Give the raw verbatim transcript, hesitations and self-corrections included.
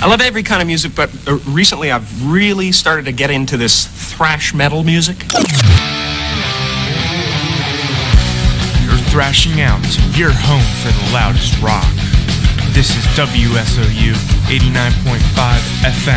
I love every kind of music, but uh, recently I've really started to get into this thrash metal music. You're thrashing out to your home for the loudest rock. This is W S O U eighty-nine point five F M.